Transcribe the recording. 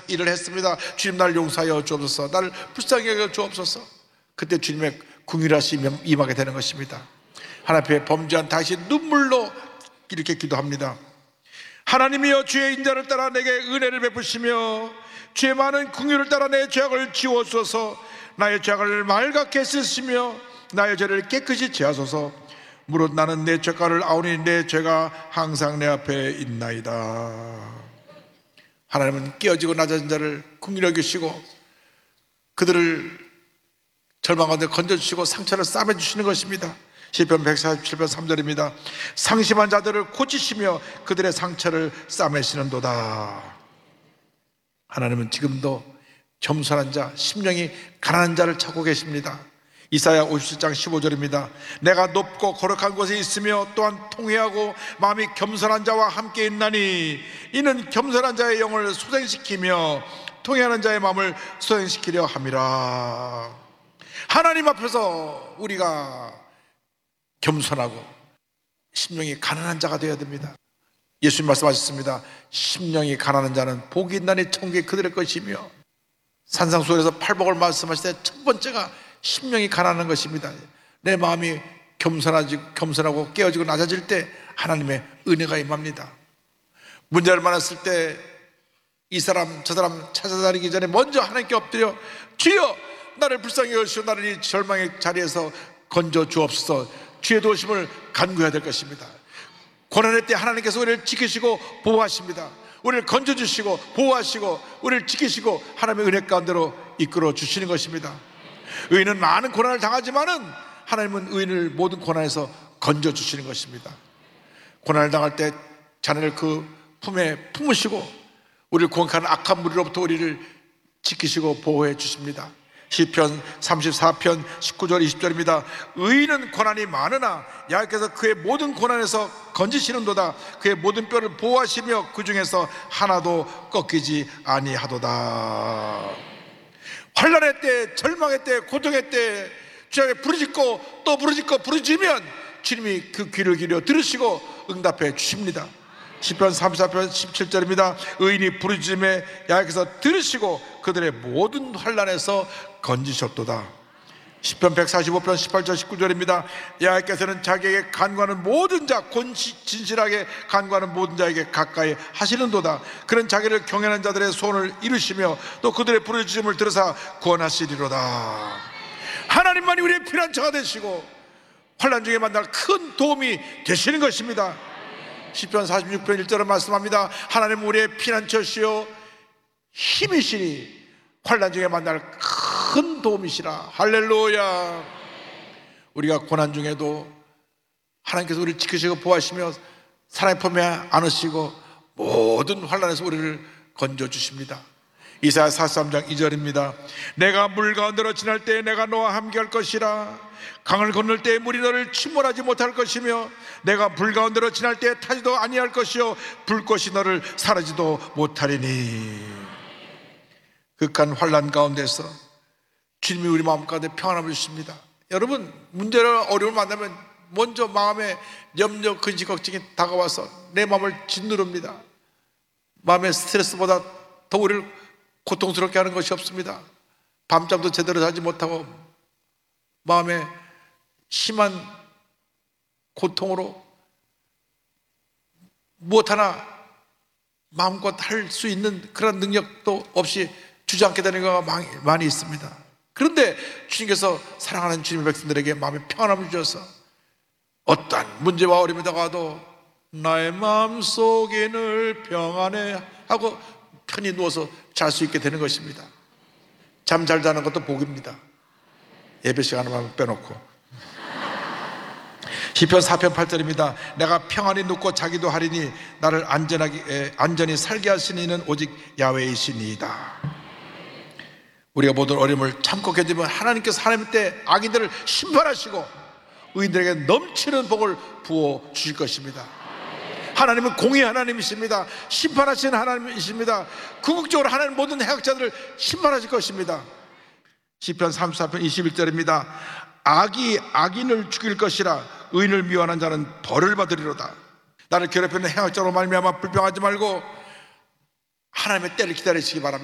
일을 했습니다. 주님 나를 용서하여 주옵소서. 나를 불쌍히 여겨 주옵소서. 그때 주님의 긍휼하심이 임하게 되는 것입니다. 하나님 앞에 범죄한 다시 눈물로 이렇게 기도합니다. 하나님이여, 주의 인자를 따라 내게 은혜를 베푸시며 주의 많은 긍휼을 따라 내 죄악을 지워주소서. 나의 죄악을 맑게 씻으시며 나의 죄를 깨끗이 제하소서. 무릇 나는 내 죄가를 아오니 내 죄가 항상 내 앞에 있나이다. 하나님은 깨어지고 낮아진 자를 긍휼히 여기시고 그들을 절망 가운데 건져주시고 상처를 싸매주시는 것입니다. 시편 147편 3절입니다. 상심한 자들을 고치시며 그들의 상처를 싸매시는도다. 하나님은 지금도 겸손한 자, 심령이 가난한 자를 찾고 계십니다. 이사야 57장 15절입니다. 내가 높고 거룩한 곳에 있으며 또한 통회하고 마음이 겸손한 자와 함께 있나니 이는 겸손한 자의 영을 소생시키며 통회하는 자의 마음을 소생시키려 함이라. 하나님 앞에서 우리가 겸손하고 심령이 가난한 자가 되어야 됩니다. 예수님 말씀하셨습니다. 심령이 가난한 자는 복이 있나니 천국이 그들의 것이며, 산상수훈에서 팔복을 말씀하실 때 첫 번째가 심령이 가난한 것입니다. 내 마음이 겸손하고 깨어지고 낮아질 때 하나님의 은혜가 임합니다. 문제를 만났을 때 이 사람 저 사람 찾아다니기 전에 먼저 하나님께 엎드려 주여 나를 불쌍히 여기시오, 나를 이 절망의 자리에서 건져 주옵소서. 주의 도우심을 간구해야 될 것입니다. 고난의 때 하나님께서 우리를 지키시고 보호하십니다. 우리를 건져주시고 보호하시고 우리를 지키시고 하나님의 은혜 가운데로 이끌어 주시는 것입니다. 의인은 많은 고난을 당하지만은 하나님은 의인을 모든 고난에서 건져주시는 것입니다. 고난을 당할 때 자녀를 그 품에 품으시고 우리를 공격하는 악한 무리로부터 우리를 지키시고 보호해 주십니다. 시편 34편 19절 20절입니다. 의인은 고난이 많으나 여호와께서 그의 모든 고난에서 건지시는도다. 그의 모든 뼈를 보호하시며 그 중에서 하나도 꺾이지 아니하도다. 환난의 때, 절망의 때, 고통의 때 주님께 부르짖고 또 부르짖고 부르짖으면 주님이 그 귀를 기울여 들으시고 응답해 주십니다. 시편 34편 17절입니다. 의인이 부르짖음에 여호와께서 들으시고 그들의 모든 환난에서 건지셨도다. 시편 145편 18절 19절입니다. 여호와께서는 자기에게 간구하는 모든 자, 진실하게 간구하는 모든 자에게 가까이 하시는도다. 그는 자기를 경외하는 자들의 소원을 이루시며 또 그들의 부르짖음을 들으사 구원하시리로다. 하나님만이 우리의 피난처가 되시고 환난 중에 만날 큰 도움이 되시는 것입니다. 시편 46편 1절을 말씀합니다. 하나님은 우리의 피난처시요 힘이시니 환난 중에 만날 큰 도움이시라. 할렐루야. 우리가 고난 중에도 하나님께서 우리를 지키시고 보호하시며 사랑의 품에 안으시고 모든 환난에서 우리를 건져주십니다. 이사야 43장 2절입니다. 내가 물 가운데로 지날 때 내가 너와 함께할 것이라. 강을 건널 때 물이 너를 침몰하지 못할 것이며 내가 불 가운데로 지날 때 타지도 아니할 것이요 불꽃이 너를 사르지도 못하리니. 극한 환난 가운데서 주님이 우리 마음 가운데 평안함을 주십니다. 여러분, 문제나 어려움을 만나면 먼저 마음에 염려, 근심, 걱정이 다가와서 내 마음을 짓누릅니다. 마음의 스트레스보다 더 우리를 고통스럽게 하는 것이 없습니다. 밤잠도 제대로 자지 못하고 마음에 심한 고통으로 무엇 하나 마음껏 할 수 있는 그런 능력도 없이 주저앉게 되는 경우가 많이 있습니다. 그런데 주님께서 사랑하는 주님의 백성들에게 마음의 평안함을 주셔서 어떠한 문제와 어려움이 다가와도 나의 마음속에 늘 평안해 하고 편히 누워서 잘 수 있게 되는 것입니다. 잠 잘 자는 것도 복입니다. 예배 시간만 빼놓고. 시편 4편 8절입니다. 내가 평안히 눕고 자기도 하리니 나를 안전히 살게 하시는 이는 오직 야훼이시니이다. 우리가 모든 어려움을 참고 견디면 하나님께서 하나님 때 악인들을 심판하시고 의인들에게 넘치는 복을 부어 주실 것입니다. 하나님은 공의 하나님이십니다. 심판하시는 하나님이십니다. 궁극적으로 하나님 모든 해악자들을 심판하실 것입니다. 시편 34편 21절입니다. 악이 악인을 죽일 것이라 의인을 미워하는 자는 벌을 받으리로다. 나를 괴롭히는 해악자로 말미암아 불평하지 말고 하나님의 때를 기다리시기 바랍니다.